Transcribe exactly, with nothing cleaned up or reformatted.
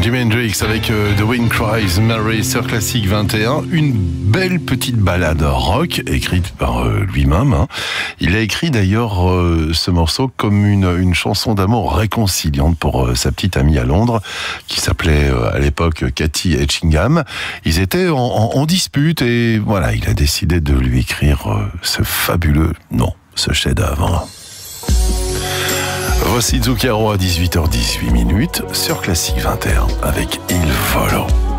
Jimi Hendrix avec euh, The Wind Cries Mary sur Classic vingt et un. Une belle petite ballade rock écrite par euh, lui-même. Hein. Il a écrit d'ailleurs euh, ce morceau comme une, une chanson d'amour réconciliante pour euh, sa petite amie à Londres qui s'appelait euh, à l'époque Cathy Etchingham. Ils étaient en, en, en dispute et voilà, il a décidé de lui écrire euh, ce fabuleux, non, ce chef-d'œuvre. Voici Zucchero à dix-huit heures dix-huit minutes sur Classic vingt et un avec Il Volo.